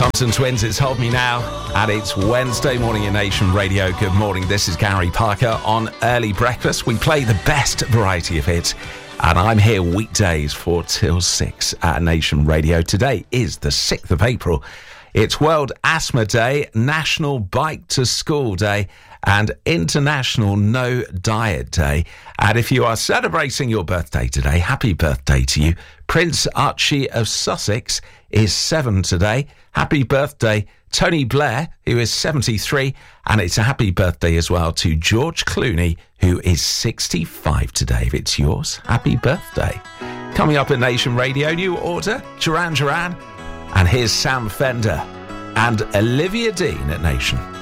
Thompson Twins, it's Hold Me Now, and it's Wednesday morning in Nation Radio. Good morning, this is Gary Parker on Early Breakfast. We play the best variety of hits, and I'm here weekdays 4 till 6 at Nation Radio. Today is the 6th of April. It's World Asthma Day, National Bike to School Day, and International No Diet Day. And if you are celebrating your birthday today, happy birthday to you. Prince Archie of Sussex is 7 today. Happy birthday, Tony Blair, who is 73. And it's a happy birthday as well to George Clooney, who is 65 today. If it's yours, happy birthday. Coming up at Nation Radio, New Order, Duran Duran. And here's Sam Fender and Olivia Dean at Nation.